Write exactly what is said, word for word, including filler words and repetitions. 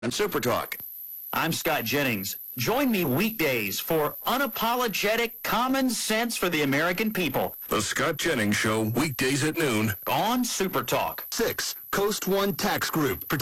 on Super Talk. I'm Scott Jennings. Join me weekdays for unapologetic common sense for the American people The Scott Jennings Show, weekdays at noon. on Super Talk. Six, Coast One Tax Group.